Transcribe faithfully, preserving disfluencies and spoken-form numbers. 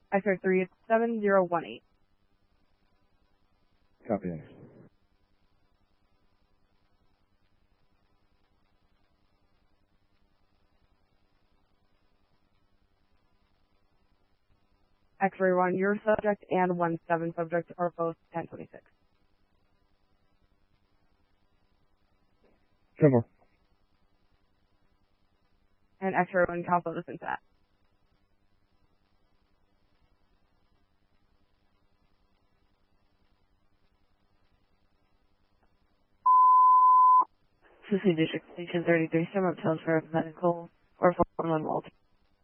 X-ray three seven zero one eight. Copy that. X-ray one, your subject and one seven subject are both ten twenty-six. ten four. And X-ray one, Cal Photo Synsat. City District Station thirty-three, some up for medical or phone one Walter.